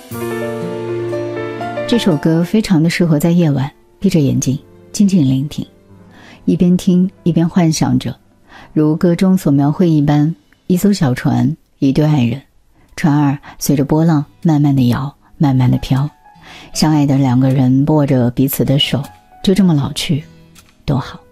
这首歌非常的适合在夜晚闭着眼睛静静聆听，一边听一边幻想着，如歌中所描绘一般，一艘小船，一对爱人，船儿随着波浪慢慢的摇，慢慢的飘，相爱的两个人握着彼此的手，就这么老去，多好。